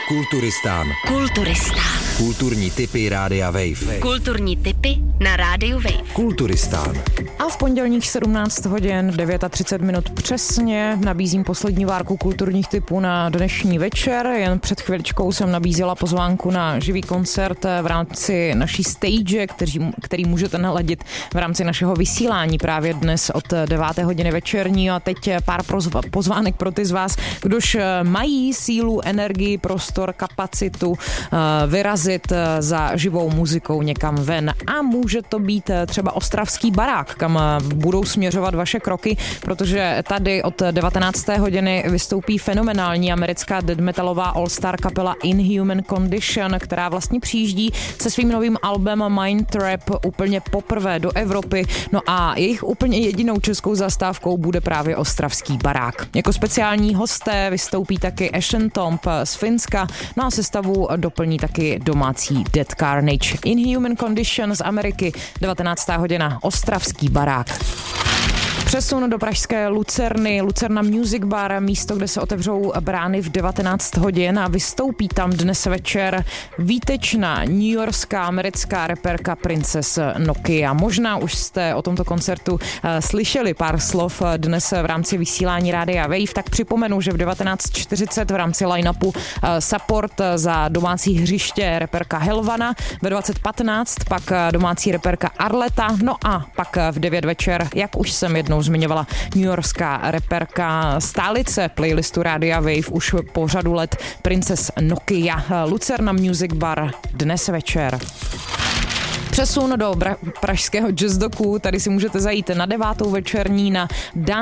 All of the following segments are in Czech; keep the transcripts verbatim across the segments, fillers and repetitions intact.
Kulturistán. Kulturistán. Kulturní tipy Rádia Wave. Kulturní tipy na Rádiu Wave. Kulturistán. A v pondělních sedmnáct hodin třicet devět minut přesně nabízím poslední várku kulturních tipů na dnešní večer. Jen před chviličkou jsem nabízela pozvánku na živý koncert v rámci naší stage, který, který můžete naladit v rámci našeho vysílání právě dnes od deváté hodiny večerní. A teď pár pozvánek pro ty z vás, kdož mají sílu, energii, prostor, kapacitu vyrazit za živou muzikou někam ven. A může to být třeba Ostravský barák, kam budou směřovat vaše kroky, protože tady od devatenácté hodiny vystoupí fenomenální americká death metalová all-star kapela Inhuman Condition, která vlastně přijíždí se svým novým albem Mind Trap úplně poprvé do Evropy. No a jejich úplně jedinou českou zastávkou bude právě Ostravský barák. Jako speciální hosté vystoupí taky Ashen Tomb z Finska, no a sestavu doplní taky domácí Dead Carnage. Inhuman Condition z Ameriky, devatenáctá hodina, Ostravský barák. Přesun do pražské Lucerny, Lucerna Music Bar, místo, kde se otevřou brány v devatenáct hodin a vystoupí tam dnes večer výtečná newyorská americká reperka Princess Nokia. Možná už jste o tomto koncertu uh, slyšeli pár slov dnes v rámci vysílání Rádia Wave, tak připomenu, že v devatenáct čtyřicet v rámci line-upu uh, support za domácí hřiště reperka Helvana, ve dvacet patnáct pak uh, domácí reperka Arleta, no a pak uh, v devět večer, jak už jsem jednou zmiňovala, newyorská reperka stálice playlistu Rádia Wave už po řadu let Princess Nokia. Lucerna Music Bar dnes večer. Přesun do bra- pražského jazzdoku, tady si můžete zajít na devátou večerní na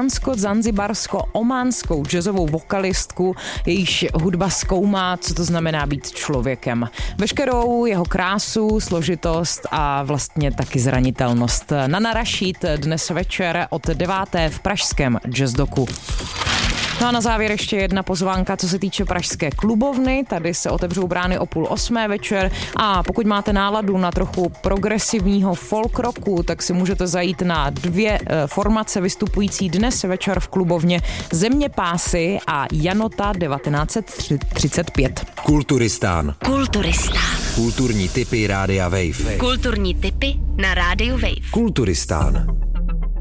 dánsko-zanzibarsko-ománskou jazzovou vokalistku, jejíž hudba zkoumá, co to znamená být člověkem. Veškerou jeho krásu, složitost a vlastně taky zranitelnost. Nana Rashid dnes večer od deváté v pražském jazzdoku. No a na závěr ještě jedna pozvánka, co se týče pražské klubovny. Tady se otevřou brány o půl osmé večer a pokud máte náladu na trochu progresivního folk rocku, tak si můžete zajít na dvě formace vystupující dnes večer v klubovně Zeměpásy a Janota devatenáct třicet pět. Kulturistán. Kulturistán. Kulturní tipy Rádia Wave. Kulturní tipy na Rádiu Wave. Kulturistán.